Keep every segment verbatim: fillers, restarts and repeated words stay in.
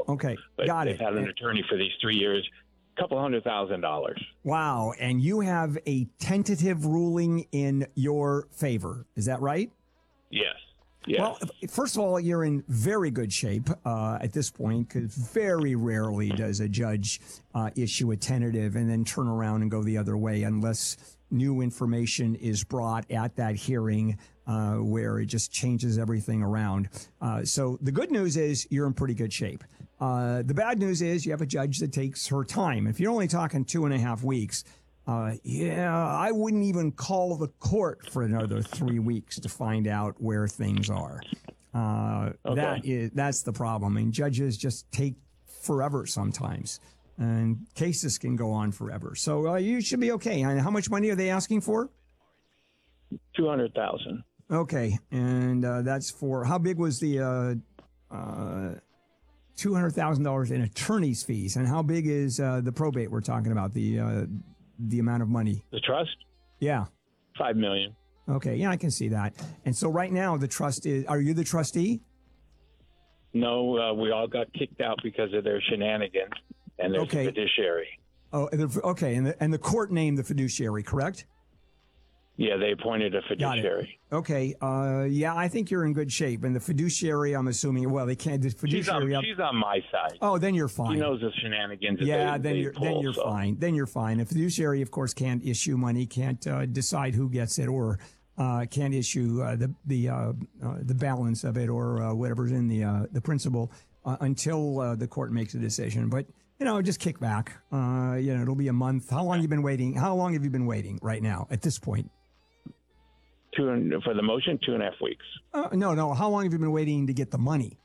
Okay, but got they've it. had an attorney for these three years, a couple hundred thousand dollars. Wow. And you have a tentative ruling in your favor. Is that right? Yes. Yes. Well, first of all, you're in very good shape uh, at this point, because very rarely does a judge uh, issue a tentative and then turn around and go the other way unless new information is brought at that hearing uh, where it just changes everything around. Uh, so the good news is you're in pretty good shape. Uh, the bad news is you have a judge that takes her time. If you're only talking two and a half weeks, uh, yeah, I wouldn't even call the court for another three weeks to find out where things are. Uh, okay. That is that's the problem. I mean, judges just take forever sometimes, and cases can go on forever. So uh, you should be okay. And how much money are they asking for? Two hundred thousand. Okay, and uh, that's for how big was the uh, uh, two hundred thousand dollars in attorney's fees, and how big is uh, the probate we're talking about? The uh, the amount of money. The trust? Yeah. Five million. Okay, yeah, I can see that. And so right now the trust is. Are you the trustee? No, uh, we all got kicked out because of their shenanigans, and there's Okay. a fiduciary. Oh, the- okay, and the, and the court named the fiduciary, correct? Yeah, they appointed a Got it. fiduciary. Okay, uh, yeah, I think you're in good shape. And the fiduciary, I'm assuming, well, they can't. The She's fiduciary. on, she's on my side. Oh, then you're fine. She knows the shenanigans. That Yeah, they, then they you're pull, then you're so. fine. Then you're fine. A fiduciary, of course, can't issue money, can't uh, decide who gets it, or uh, can't issue uh, the the uh, uh, the balance of it, or uh, whatever's in the uh, the principal uh, until uh, the court makes a decision. But you know, just kick back. Uh, you know, it'll be a month. How long have you been waiting? How long have you been waiting right now at this point? Two and, for the motion, two and a half weeks. Uh, no, no. How long have you been waiting to get the money?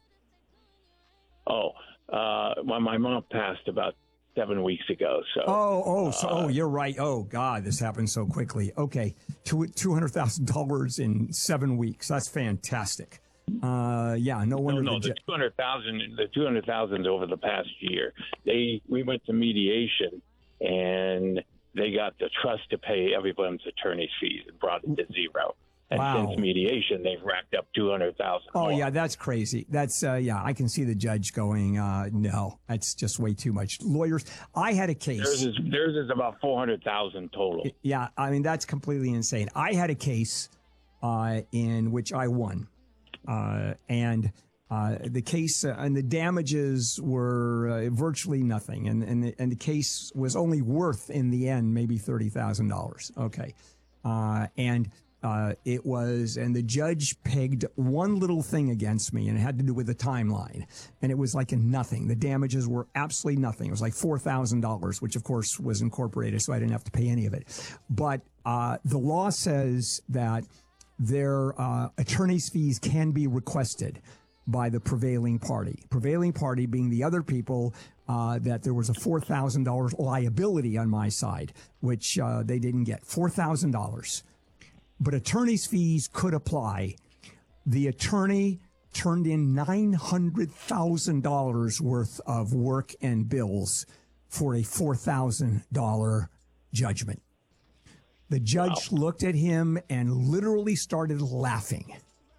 Oh, uh, well, my mom passed about seven weeks ago. So. Oh, oh, so, uh, oh, you're right. Oh, God, this happened so quickly. Okay, two two hundred thousand dollars in seven weeks. That's fantastic. Uh, yeah, no wonder. No, no, the, the ju- two hundred thousand, the two hundred thousand over the past year. They we went to mediation, and they got the trust to pay everyone's attorney's fees and brought it to zero. And Wow. since mediation, they've racked up two hundred thousand. Oh more. yeah, that's crazy. That's uh, yeah, I can see the judge going, uh, no, that's just way too much. Lawyers, I had a case. Theirs is theirs is about four hundred thousand total. Yeah, I mean that's completely insane. I had a case uh, in which I won, uh, and uh, the case uh, and the damages were uh, virtually nothing, and and the, and the case was only worth in the end maybe thirty thousand dollars. Okay, uh, and. Uh, it was, and the judge pegged one little thing against me, and it had to do with the timeline. And it was like a nothing. The damages were absolutely nothing. It was like four thousand dollars, which of course was incorporated, so I didn't have to pay any of it. But uh, the law says that their uh, attorney's fees can be requested by the prevailing party. Prevailing party being the other people uh, that there was a four thousand dollars liability on my side, which uh, they didn't get. four thousand dollars. But attorney's fees could apply. The attorney turned in nine hundred thousand dollars worth of work and bills for a four thousand dollars judgment. The judge wow. looked at him and literally started laughing,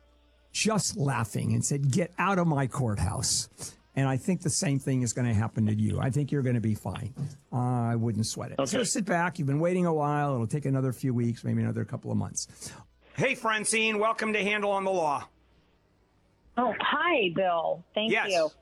just laughing, and said, "Get out of my courthouse." And I think the same thing is going to happen to you. I think you're going to be fine. Uh, I wouldn't sweat it. Okay. So sit back. You've been waiting a while. It'll take another few weeks, maybe another couple of months. Hey, Francine, welcome to Handle on the Law. Oh, hi, Bill. Thank yes. you.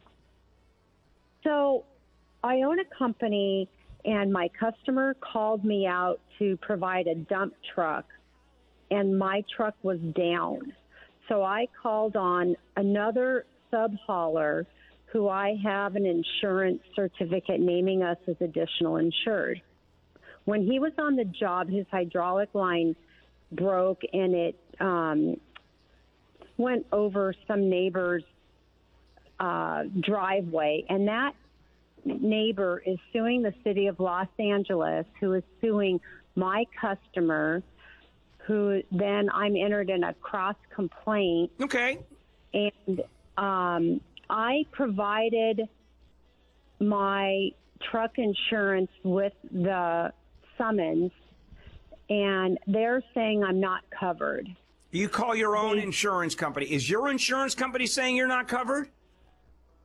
So I own a company, and my customer called me out to provide a dump truck, and my truck was down. So I called on another sub-hauler who I have an insurance certificate naming us as additional insured. When he was on the job, his hydraulic line broke, and it um, went over some neighbor's uh, driveway. And that neighbor is suing the city of Los Angeles, who is suing my customer, who then I'm entered in a cross complaint. Okay. And um, I provided my truck insurance with the summons, and they're saying I'm not covered. You call your own insurance company. Is your insurance company saying you're not covered?